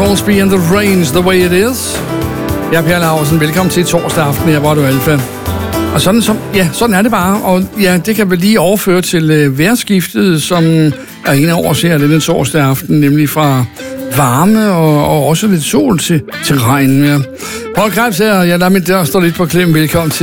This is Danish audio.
Crosby and the Rains, The Way It Is. Jeg er Per Laursen. Velkommen til torsdag aften her på Radio Alfa. Og sådan er det bare. Og ja, det kan vi lige overføre til vejrskiftet, som er en af årsager denne torsdag aften, nemlig fra varme og også lidt sol til regn. Ja. Paul Krebs her, jeg lader mit dør stå lidt på klem. Velkommen til.